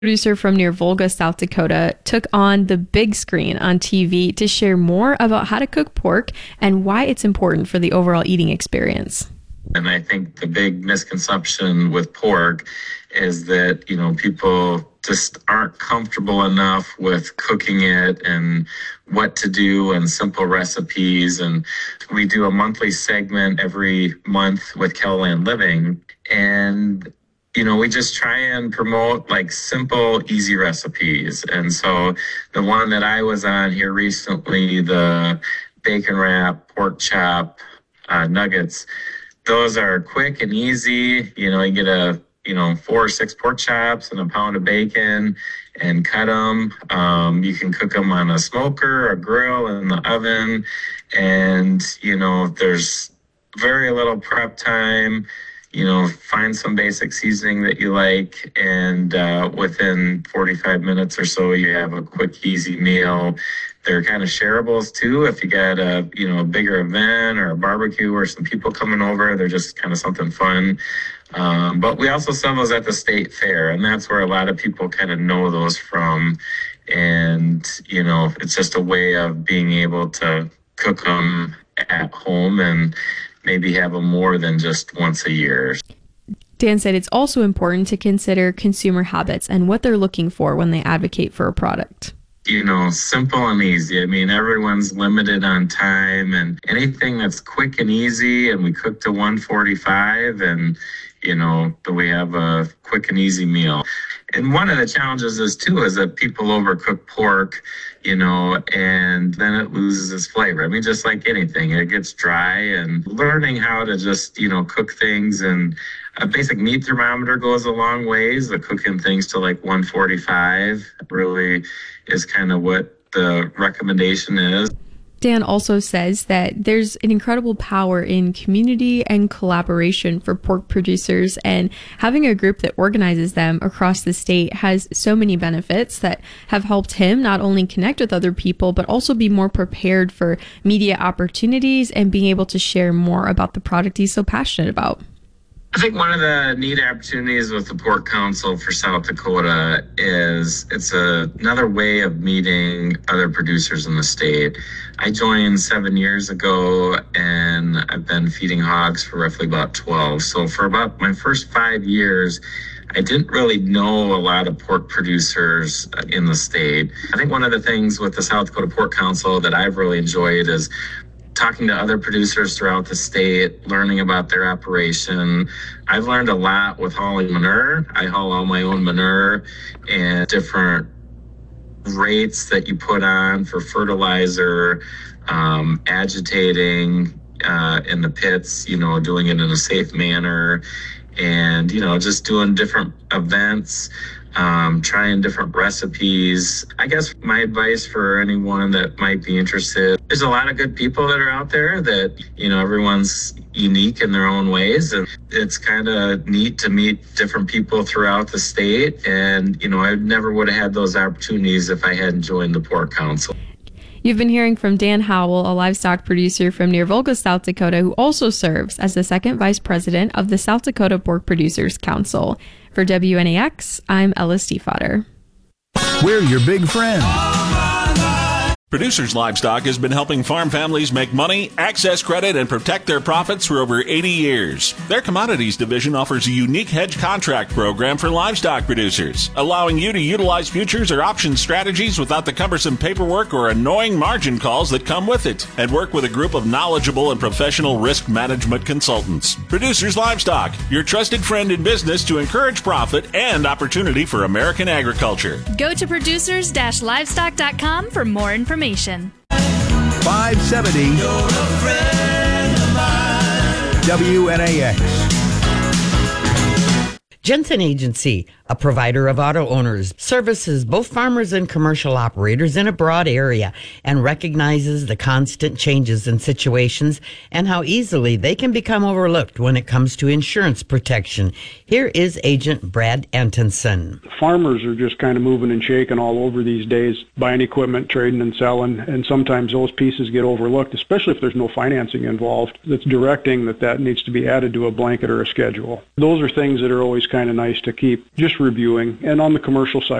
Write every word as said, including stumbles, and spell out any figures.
Producer from near Volga, South Dakota, took on the big screen on T V to share more about how to cook pork and why it's important for the overall eating experience. And I think the big misconception with pork is that, you know, people just aren't comfortable enough with cooking it and what to do and simple recipes. And we do a monthly segment every month with Keloland Living. And you know, we just try and promote like simple, easy recipes. And so the one that I was on here recently, the bacon wrap, pork chop, uh, nuggets, those are quick and easy. You know, you get a, you know, four or six pork chops and a pound of bacon and cut them. Um, you can cook them on a smoker, a grill, in the oven. And, you know, there's very little prep time. You know, find some basic seasoning that you like, and uh, within forty-five minutes or so, you have a quick, easy meal. They're kind of shareables too. If you got a, you know, a bigger event or a barbecue or some people coming over, they're just kind of something fun. Um, but we also sell those at the state fair, and that's where a lot of people kind of know those from. And, you know, it's just a way of being able to cook them at home and maybe have them more than just once a year. Dan said it's also important to consider consumer habits and what they're looking for when they advocate for a product. You know, simple and easy. I mean, everyone's limited on time, and anything that's quick and easy, and we cook to one forty-five, and, you know, we have a quick and easy meal. And one of the challenges is, too, is that people overcook pork, you know, and then it loses its flavor. I mean, just like anything, it gets dry, and learning how to just, you know, cook things, and a basic meat thermometer goes a long ways. The cooking things to like one forty-five really is kind of what the recommendation is. Dan also says that there's an incredible power in community and collaboration for pork producers, and having a group that organizes them across the state has so many benefits that have helped him not only connect with other people, but also be more prepared for media opportunities and being able to share more about the product he's so passionate about. I think one of the neat opportunities with the Pork Council for South Dakota is it's a, another way of meeting other producers in the state. I joined seven years ago, and I've been feeding hogs for roughly about twelve. So for about my first five years, I didn't really know a lot of pork producers in the state. I think one of the things with the South Dakota Pork Council that I've really enjoyed is talking to other producers throughout the state, learning about their operation. I've learned a lot with hauling manure. I haul all my own manure, and different rates that you put on for fertilizer, um, agitating uh, in the pits, you know, doing it in a safe manner, and, you know, just doing different events. Um, trying different recipes. I guess my advice for anyone that might be interested, there's a lot of good people that are out there that, you know, everyone's unique in their own ways. And it's kind of neat to meet different people throughout the state. And, you know, I never would have had those opportunities if I hadn't joined the Pork Council. You've been hearing from Dan Howell, a livestock producer from near Volga, South Dakota, who also serves as the second vice president of the South Dakota Pork Producers Council. For W N A X, I'm Ella Stiefvater. We're your big friend. Producers Livestock has been helping farm families make money, access credit, and protect their profits for over eighty years. Their commodities division offers a unique hedge contract program for livestock producers, allowing you to utilize futures or option strategies without the cumbersome paperwork or annoying margin calls that come with it, and work with a group of knowledgeable and professional risk management consultants. Producers Livestock, your trusted friend in business to encourage profit and opportunity for American agriculture. Go to producers dash livestock dot com for more information. five seventy W N A X. Jensen Agency, a provider of auto owners, services both farmers and commercial operators in a broad area and recognizes the constant changes in situations and how easily they can become overlooked when it comes to insurance protection. Here is Agent Brad Antonson. Farmers are just kind of moving and shaking all over these days, buying equipment, trading and selling, and sometimes those pieces get overlooked, especially if there's no financing involved that's directing that that needs to be added to a blanket or a schedule. Those are things that are always kind of nice to keep just reviewing. And on the commercial side,